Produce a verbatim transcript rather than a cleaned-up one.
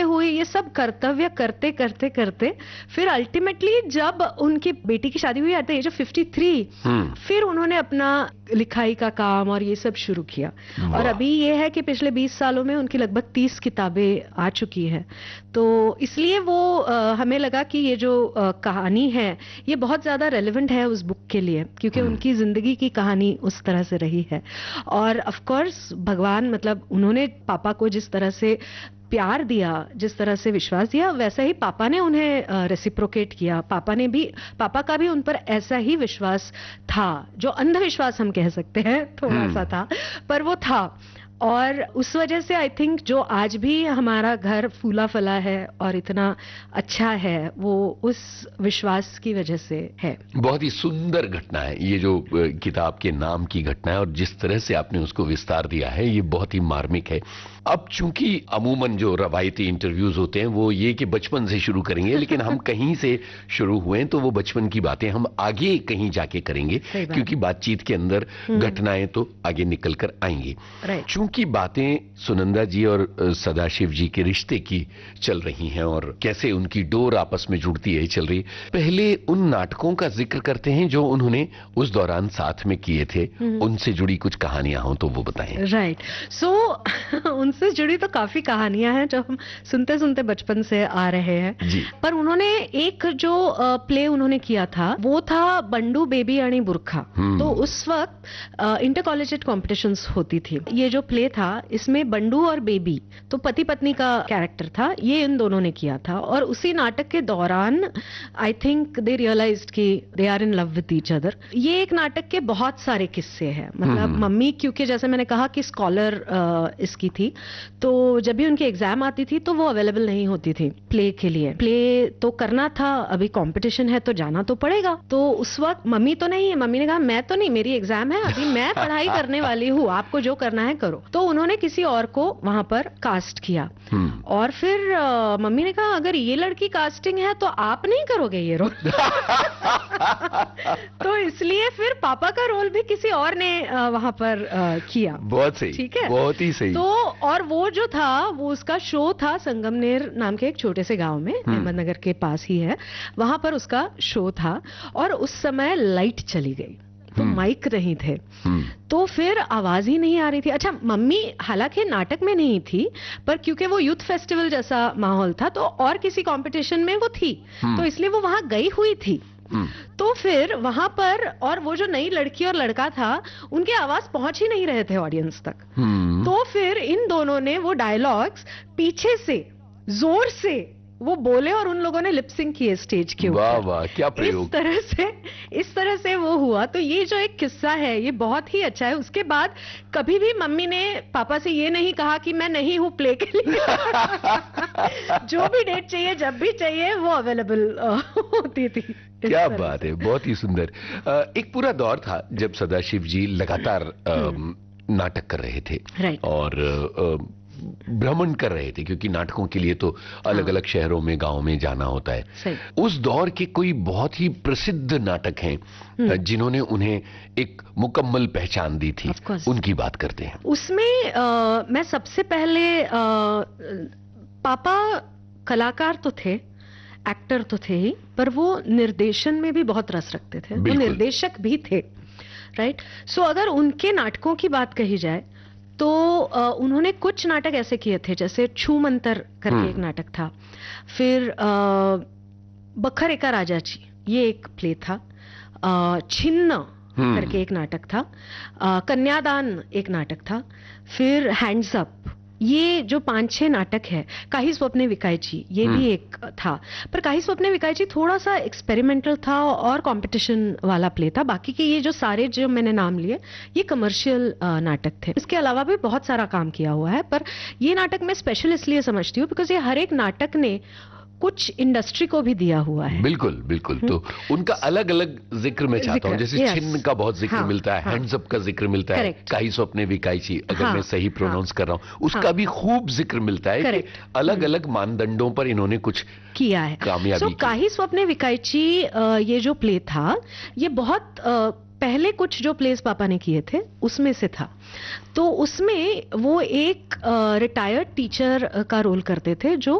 हुए ये सब कर्तव्य करते करते करते फिर अल्टीमेटली जब उनकी बेटी की शादी हुई at the age of fifty three, फिर उन्होंने अपना लिखाई का काम और ये सब शुरू किया। और अभी ये है कि पिछले बीस सालों में उनकी लगभग तीस किताबें आ चुकी है। तो इसलिए वो आ, हमें लगा कि ये जो आ, कहानी है ये बहुत ज्यादा रेलेवेंट है उस बुक के लिए, क्योंकि उनकी जिंदगी की कहानी उस तरह से रही है। और ऑफ कोर्स भगवान, मतलब उन्होंने पापा को जिस तरह से प्यार दिया, जिस तरह से विश्वास दिया, वैसा ही पापा ने उन्हें रेसिप्रोकेट किया। पापा ने भी, पापा का भी उन पर ऐसा ही विश्वास था, जो अंधविश्वास हम कह सकते हैं थोड़ा सा था, पर वो था। और उस वजह से आई थिंक जो आज भी हमारा घर फूला फला है और इतना अच्छा है, वो उस विश्वास की वजह से है। बहुत ही सुंदर घटना है ये जो किताब के नाम की घटना है, और जिस तरह से आपने उसको विस्तार दिया है ये बहुत ही मार्मिक है। अब चूंकि अमूमन जो रवायती इंटरव्यूज होते हैं वो ये कि बचपन से शुरू करेंगे, लेकिन हम कहीं से शुरू हुए तो वो बचपन की बातें हम आगे कहीं जाके करेंगे, क्योंकि बातचीत के अंदर घटनाएं तो आगे निकल कर आएंगी। चूंकि बातें सुनंदा जी और सदाशिव जी के रिश्ते की चल रही हैं और कैसे उनकी डोर आपस में जुड़ती है चल रही, पहले उन नाटकों का जिक्र करते हैं जो उन्होंने उस दौरान साथ में किए थे, उनसे जुड़ी कुछ कहानियां हो तो वो बताएं। राइट, सो उनसे जुड़ी तो काफी कहानियां हैं जो हम सुनते सुनते बचपन से आ रहे हैं जी। पर उन्होंने एक जो प्ले उन्होंने किया था वो था बंडू बेबी आणि बुरखा। तो उस वक्त इंटर कॉलेजिएट कॉम्पिटिशन्स होती थी। ये जो प्ले था इसमें बंडू और बेबी, तो पति पत्नी का कैरेक्टर था, ये इन दोनों ने किया था। और उसी नाटक के दौरान आई थिंक दे रियलाइज्ड कि they are in love with each other. ये एक नाटक के बहुत सारे किस्से हैं, मतलब मम्मी, क्योंकि जैसे मैंने कहा कि स्कॉलर इसकी थी, तो जब भी उनकी एग्जाम आती थी तो वो अवेलेबल नहीं होती थी प्ले के लिए। प्ले तो करना था, अभी कंपटीशन है तो जाना तो पड़ेगा। तो उस वक्त मम्मी तो नहीं है, मम्मी ने कहा मैं तो नहीं, मेरी एग्जाम है अभी, मैं पढ़ाई करने वाली हूँ, आपको जो करना है करो। तो उन्होंने किसी और को वहां पर कास्ट किया। और फिर आ, मम्मी ने कहा अगर ये लड़की कास्टिंग है तो आप नहीं करोगे ये रोल। तो इसलिए फिर पापा का रोल भी किसी और ने आ, वहां पर आ, किया। बहुत सही, ठीक है, बहुत ही सही। तो और वो जो था वो उसका शो था संगमनेर नाम के एक छोटे से गांव में, अहमदनगर के पास ही है, वहां पर उसका शो था। और उस समय लाइट चली गई तो माइक नहीं थे, तो फिर आवाज ही नहीं आ रही थी। अच्छा, मम्मी हालांकि नाटक में नहीं थी, पर क्योंकि वो यूथ फेस्टिवल जैसा माहौल था तो और किसी कंपटीशन में वो थी, तो इसलिए वो वहां गई हुई थी। तो फिर वहां पर, और वो जो नई लड़की और लड़का था उनकी आवाज पहुंच ही नहीं रहे थे ऑडियंस तक। तो फिर इन दोनों ने वो डायलॉग्स पीछे से जोर से वो बोले और उन लोगों ने लिपसिंग किए स्टेज के ऊपर। वाह वाह, क्या प्रयोग। इस तरह से इस तरह से वो हुआ। तो ये जो एक किस्सा है ये बहुत ही अच्छा है। उसके बाद कभी भी मम्मी ने पापा से ये नहीं कहा कि मैं नहीं हूं प्ले के लिए। जो भी डेट चाहिए, जब भी चाहिए, वो अवेलेबल होती थी। क्या बात है, बहुत ही सुंदर। एक पूरा दौर था जब सदाशिव जी लगातार नाटक कर रहे थे और भ्रमण कर रहे थे, क्योंकि नाटकों के लिए तो अलग अलग शहरों में, गांव में जाना होता है। उस दौर के कोई बहुत ही प्रसिद्ध नाटक हैं जिन्होंने उन्हें एक मुकम्मल पहचान दी थी, उनकी बात करते हैं। उसमें आ, मैं सबसे पहले आ, पापा कलाकार तो थे, एक्टर तो थे ही, पर वो निर्देशन में भी बहुत रस रखते थे, वो निर्देशक भी थे। राइट, सो अगर उनके नाटकों की बात कही जाए तो आ, उन्होंने कुछ नाटक ऐसे किए थे, जैसे छू मंतर करके एक नाटक था, फिर आ, बखर एका राजाची, ये एक प्ले था, आ, छिन्न करके एक नाटक था, आ, कन्यादान एक नाटक था, फिर हैंड्स अप, ये जो पांच छह नाटक है, काही स्वप्ने विकायची, ये भी एक था। पर काही स्वप्ने विकायची थोड़ा सा एक्सपेरिमेंटल था और कंपटीशन वाला प्ले था। बाकी के ये जो सारे जो मैंने नाम लिए ये कमर्शियल नाटक थे। इसके अलावा भी बहुत सारा काम किया हुआ है, पर ये नाटक मैं स्पेशल इसलिए समझती हूँ बिकॉज ये हर एक नाटक ने कुछ इंडस्ट्री को भी दिया हुआ है। बिल्कुल बिल्कुल, तो उनका अलग अलग जिक्र मैं चाहता हूँ, जैसे छिन्न का बहुत जिक्र मिलता है, हैंड्स अप का जिक्र मिलता है, काही स्वप्ने विकायची, अगर मैं सही प्रोनाउंस कर रहा हूँ, उसका भी खूब जिक्र मिलता है कि अलग अलग मानदंडों पर इन्होंने कुछ किया है, कामयाबी। काही स्वप्ने विकायची ये जो प्ले था ये बहुत पहले कुछ जो प्लेस पापा ने किए थे उसमें से था। तो उसमें वो एक रिटायर्ड टीचर का रोल करते थे जो